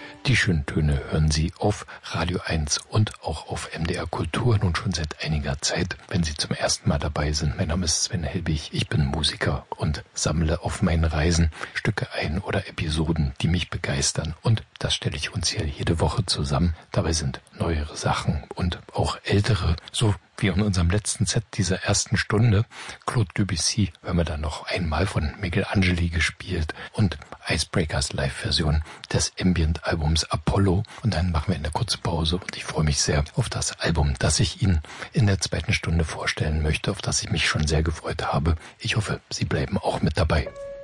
Die schönen Töne hören Sie auf Radio 1 und auch auf MDR Kultur nun schon seit einiger Zeit. Wenn Sie zum ersten Mal dabei sind, mein Name ist Sven Helbig, ich bin Musiker und sammle auf meinen Reisen Stücke ein oder Episoden, die mich begeistern. Und das stelle ich uns hier jede Woche zusammen. Dabei sind neuere Sachen und auch ältere, so wie in unserem letzten Set dieser ersten Stunde. Claude Debussy hören wir dann noch einmal von Michelangeli gespielt und Icebreakers Live-Version des Ambient-Albums Apollo. Und dann machen wir eine kurze Pause und ich freue mich sehr auf das Album, das ich Ihnen in der zweiten Stunde vorstellen möchte, auf das ich mich schon sehr gefreut habe. Ich hoffe, Sie bleiben auch mit dabei.